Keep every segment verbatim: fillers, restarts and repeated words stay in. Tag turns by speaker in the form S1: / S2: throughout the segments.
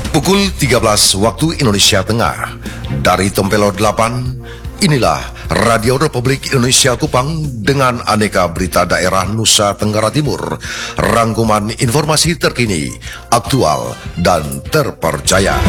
S1: Pukul tiga belas waktu Indonesia Tengah, dari Tempelo delapan, inilah Radio Republik Indonesia Kupang dengan aneka berita daerah Nusa Tenggara Timur, rangkuman informasi terkini, aktual, dan terpercaya.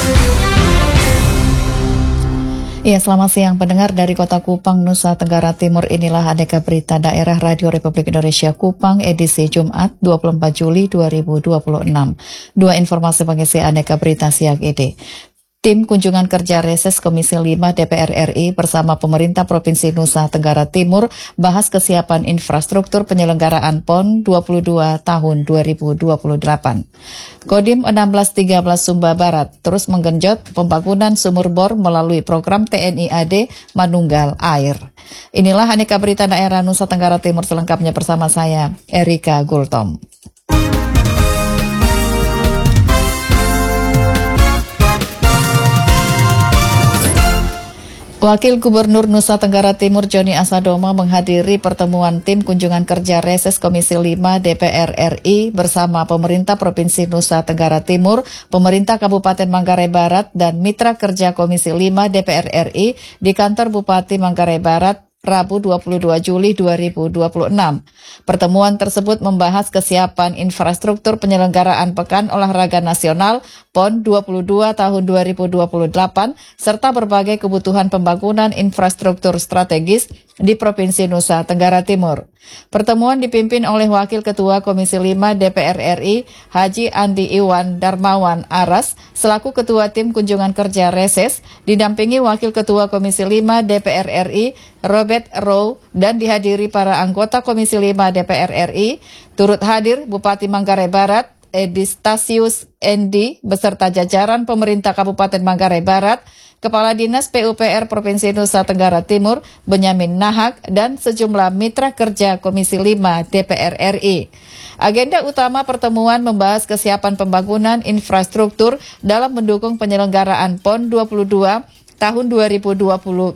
S2: Ya, selamat siang pendengar dari Kota Kupang, Nusa Tenggara Timur. Inilah aneka berita daerah Radio Republik Indonesia Kupang edisi Jumat dua puluh empat Juli dua ribu dua puluh enam. Dua informasi pengisi aneka berita siang ini. Tim kunjungan kerja reses Komisi lima D P R R I bersama pemerintah Provinsi Nusa Tenggara Timur bahas kesiapan infrastruktur penyelenggaraan P O N dua puluh dua tahun dua ribu dua puluh delapan. Kodim enam belas tiga belas Sumba Barat terus menggenjot pembangunan sumur bor melalui program T N I A D Manunggal Air. Inilah aneka berita daerah Nusa Tenggara Timur selengkapnya bersama saya, Erika Gultom. Wakil Gubernur Nusa Tenggara Timur Joni Asadoma menghadiri pertemuan tim kunjungan kerja reses Komisi lima D P R R I bersama pemerintah Provinsi Nusa Tenggara Timur, pemerintah Kabupaten Manggarai Barat, dan mitra kerja Komisi lima D P R R I di kantor Bupati Manggarai Barat Rabu dua puluh dua Juli dua ribu dua puluh enam. Pertemuan tersebut membahas kesiapan infrastruktur penyelenggaraan Pekan Olahraga Nasional P O N dua puluh dua tahun dua ribu dua puluh delapan serta berbagai kebutuhan pembangunan infrastruktur strategis di Provinsi Nusa Tenggara Timur. Pertemuan dipimpin oleh Wakil Ketua Komisi lima D P R R I Haji Andi Iwan Darmawan Aras selaku Ketua Tim Kunjungan Kerja Reses, didampingi Wakil Ketua Komisi lima D P R R I Robert Rowe, dan dihadiri para anggota Komisi lima D P R R I. Turut hadir Bupati Manggarai Barat Edistasius Endi beserta jajaran pemerintah Kabupaten Manggarai Barat, Kepala Dinas P U P R Provinsi Nusa Tenggara Timur Benyamin Nahak, dan sejumlah mitra kerja Komisi lima D P R R I. Agenda utama pertemuan membahas kesiapan pembangunan infrastruktur dalam mendukung penyelenggaraan P O N dua puluh dua tahun dua ribu dua puluh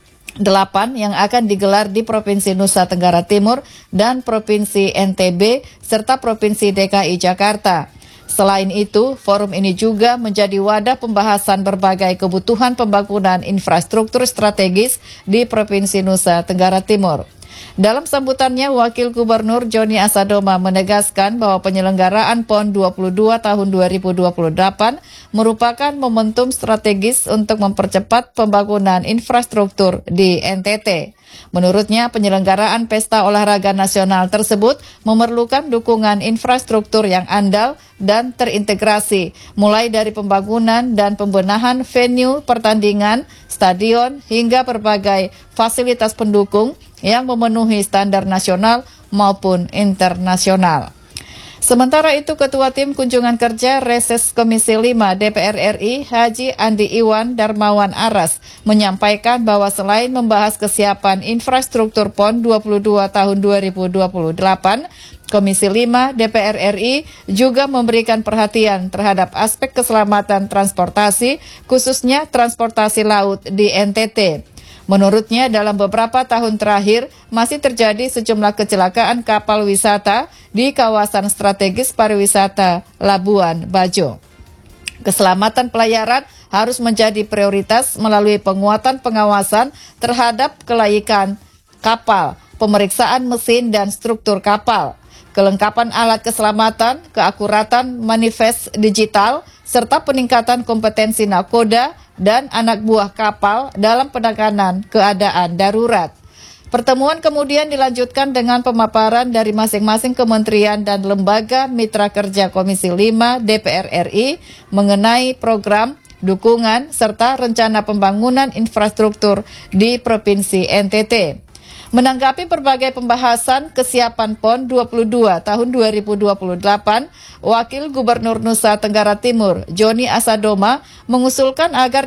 S2: delapan yang akan digelar di Provinsi Nusa Tenggara Timur dan Provinsi N T B serta Provinsi D K I Jakarta. Selain itu, forum ini juga menjadi wadah pembahasan berbagai kebutuhan pembangunan infrastruktur strategis di Provinsi Nusa Tenggara Timur. Dalam sambutannya, Wakil Gubernur Joni Asadoma menegaskan bahwa penyelenggaraan P O N dua puluh dua tahun dua ribu dua puluh delapan merupakan momentum strategis untuk mempercepat pembangunan infrastruktur di N T T. Menurutnya, penyelenggaraan Pesta Olahraga Nasional tersebut memerlukan dukungan infrastruktur yang andal dan terintegrasi, mulai dari pembangunan dan pembenahan venue pertandingan, stadion, hingga berbagai fasilitas pendukung yang memenuhi standar nasional maupun internasional. Sementara itu, Ketua Tim Kunjungan Kerja Reses Komisi lima D P R R I Haji Andi Iwan Darmawan Aras menyampaikan bahwa selain membahas kesiapan infrastruktur P O N dua puluh dua tahun dua ribu dua puluh delapan, Komisi lima D P R R I juga memberikan perhatian terhadap aspek keselamatan transportasi, khususnya transportasi laut di N T T. Menurutnya, dalam beberapa tahun terakhir masih terjadi sejumlah kecelakaan kapal wisata di kawasan strategis pariwisata Labuan Bajo. Keselamatan pelayaran harus menjadi prioritas melalui penguatan pengawasan terhadap kelaikan kapal, pemeriksaan mesin dan struktur kapal, kelengkapan alat keselamatan, keakuratan manifest digital, serta peningkatan kompetensi nakoda dan anak buah kapal dalam penanganan keadaan darurat. Pertemuan kemudian dilanjutkan dengan pemaparan dari masing-masing kementerian dan lembaga mitra kerja Komisi lima D P R R I mengenai program, dukungan, serta rencana pembangunan infrastruktur di Provinsi N T T. Menanggapi berbagai pembahasan kesiapan P O N dua puluh dua tahun dua ribu dua puluh delapan, Wakil Gubernur Nusa Tenggara Timur Joni Asadoma mengusulkan agar